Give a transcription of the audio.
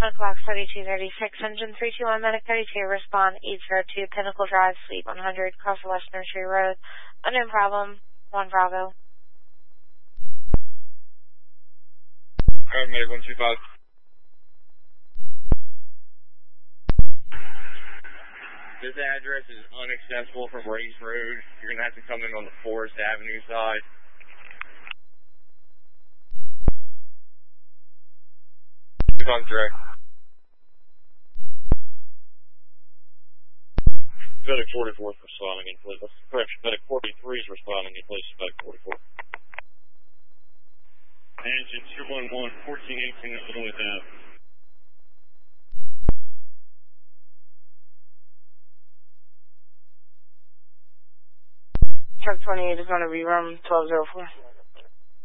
1 o'clock, 3236, engine 321, medic 32, respond 802, Pinnacle Drive, Suite 100, across the West Nursery Road. Unknown problem, 1 Bravo. Alright, medic 125. This address is unaccessible from Race Road. You're going to have to come in on the Forest Avenue side. On direct. Medic 44 is responding in place. Correction, Medic 43 is responding in place of Medic 44. Engine 211, 1418 Illinois Ave. Truck 28 is going to be room 1204.